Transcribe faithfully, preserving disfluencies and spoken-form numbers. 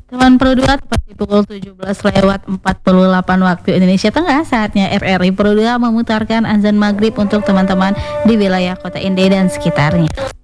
Teman Pro dua tepat di pukul tujuh belas lewat empat puluh delapan waktu Indonesia Tengah. Saatnya R R I Pro dua memutarkan azan maghrib untuk teman-teman di wilayah Kota Inde dan sekitarnya.